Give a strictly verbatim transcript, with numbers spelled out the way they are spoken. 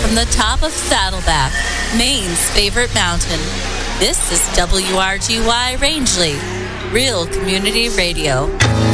from the top of Saddleback, Maine's favorite mountain. This is W R G Y Rangeley, Real Community Radio.